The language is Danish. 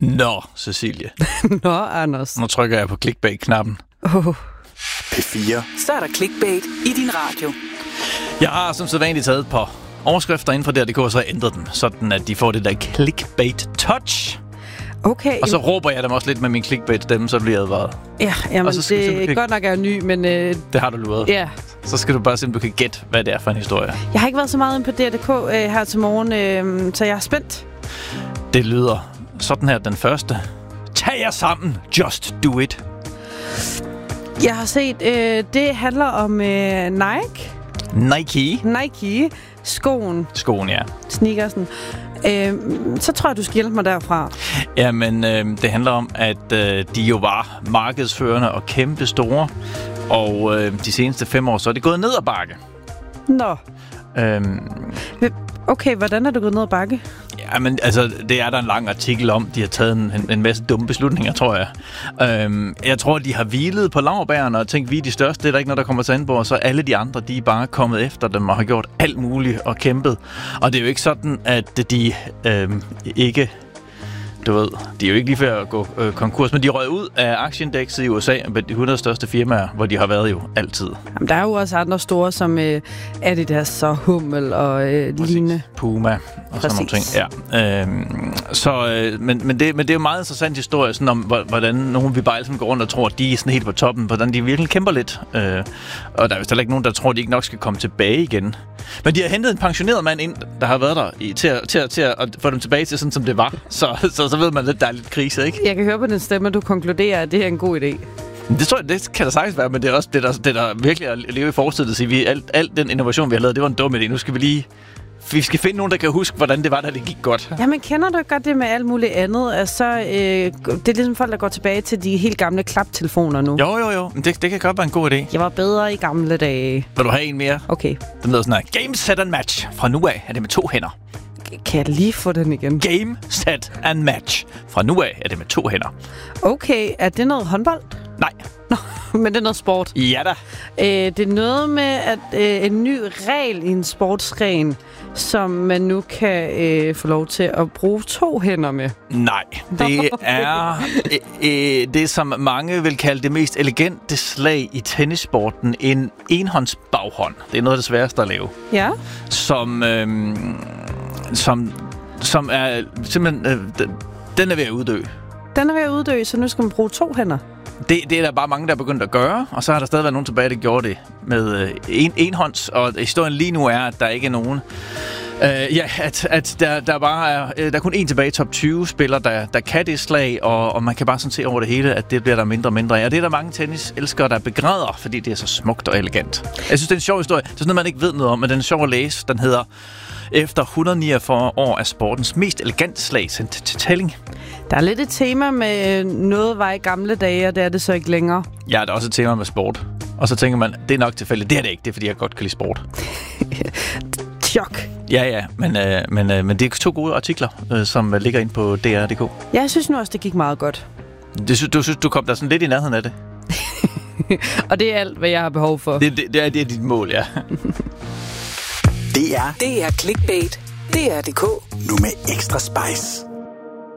Nå, Cecilie. Nå, Anders. Nu trykker jeg på clickbait-knappen. P4. Så er der clickbait i din radio. Jeg har som sædvanligt taget et par overskrifter inden for DR.dk, og så har jeg ændret dem, sådan at de får det der clickbait-touch. Okay. Og så råber jeg dem også lidt med min clickbait-stemme, så bliver jeg advaret. Ja, jamen, det er godt nok er ny, men... Det har du luret. Ja. Så skal du bare se, om du kan gætte, hvad det er for en historie. Jeg har ikke været så meget inde på DR.dk her til morgen, så jeg er spændt. Det lyder sådan her den første. Tag jer sammen, just do it. Jeg har set, det handler om Nike. Nike. Skoen. Skoen, ja. Sneakersen. Så tror jeg, du skal hjælpe mig derfra. Jamen, det handler om, at de jo var markedsførende og kæmpe store. Og de seneste 5 år, så er det gået ned ad bakke. Nå. Okay, hvordan er du gået ned ad bakke? Jamen, altså, det er der en lang artikel om. De har taget en masse dumme beslutninger, tror jeg. Jeg tror, de har hvilet på laurbærrene og tænkt, vi er de største. Det er der ikke noget, der kommer til an på. Og så alle de andre, de er bare kommet efter dem og har gjort alt muligt og kæmpet. Og det er jo ikke sådan, at de ikke... Du ved, de er jo ikke lige før at gå konkurs, men de røg ud af aktieindekset i USA med de 100 største firmaer, hvor de har været jo altid. Jamen, der er jo også andre store, som Adidas og Hummel og lignende. Puma og sådan nogle ting. Ja. Men det er jo meget interessant historie, sådan om, hvordan nogen vi bare alle sammen går rundt og tror, at de er sådan helt på toppen, hvordan de virkelig kæmper lidt. Og der er vist heller ikke nogen, der tror, at de ikke nok skal komme tilbage igen. Men de har hentet en pensioneret mand ind, der har været der til at få dem tilbage til sådan, som det var. Så ved man lidt, der er lidt krise, ikke? Jeg kan høre på den stemme, at du konkluderer, at det er en god idé. Det tror jeg, det kan der sagtens være, men det er også det der virkelig at leve i forestillingen at sige, alt den innovation, vi har lavet, det var en dum idé. Nu skal vi skal finde nogen, der kan huske, hvordan det var, da det gik godt. Jamen, kender du godt det med alt muligt andet? Altså, det er ligesom folk, der går tilbage til de helt gamle klaptelefoner nu. Jo. Men det kan godt være en god idé. Jeg var bedre i gamle dage. Vil du have en mere? Okay. Den lyder sådan her. Game, set and match. Fra nu af er det med 2 hænder. Kan jeg lige få den igen? Game, set and match. Fra nu af er det med 2 hænder. Okay, er det noget håndbold? Nej. Nå, men det er noget sport. Ja da. Det er noget med at en ny regel i en sportsgren, som man nu kan få lov til at bruge 2 hænder med. Nej, det er det, som mange vil kalde det mest elegante slag i tennissporten, en enhåndsbaghånd. Det er noget af det sværeste at lave. Ja. Som er simpelthen... den er ved at uddø. Den er ved at uddø, så nu skal man bruge 2 hænder. Det er der bare mange, der er begyndt at gøre, og så har der stadig været nogen tilbage, der gjorde det med enhånds, og historien lige nu er, at der ikke er nogen. At der bare er, der er kun en tilbage i top 20 spillere, der kan det slag, og man kan bare sådan se over det hele, at det bliver der mindre og mindre af. Og det er der mange tenniselskere, der begræder, fordi det er så smukt og elegant. Jeg synes, det er en sjov historie. Det er sådan noget, man ikke ved noget om, men den er sjov at læse. Den hedder Efter 149 år af sportens mest elegante slag sendt til tælling. Der er lidt et tema med noget var i gamle dage, og det er det så ikke længere. Ja, der er også et tema med sport. Og så tænker man, det er nok tilfældigt. Det er det ikke, det er fordi, jeg godt kan lide sport. Chok. Ja, men det er 2 gode artikler, som ligger inde på DR.dk. Jeg synes nu også, det gik meget godt. Du synes, du kom der sådan lidt i nærheden af det? Og det er alt, hvad jeg har behov for. Det er dit mål, ja. Det er Clickbait. DR.dk. Nu med ekstra spice.